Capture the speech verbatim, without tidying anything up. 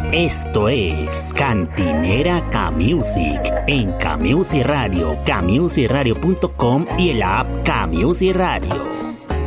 Esto es Cantinera K-Music en K-Music Radio, K music radio punto com y en la app K-Music Radio.